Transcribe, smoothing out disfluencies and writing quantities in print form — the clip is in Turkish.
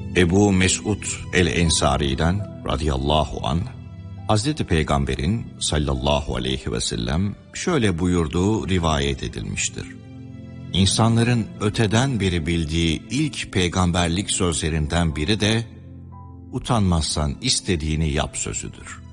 Ebu Mes'ud el-Ensari'den radıyallahu anh, Hazreti Peygamber'in sallallahu aleyhi ve sellem şöyle buyurduğu rivayet edilmiştir. İnsanların öteden beri bildiği ilk peygamberlik sözlerinden biri de utanmazsan istediğini yap sözüdür.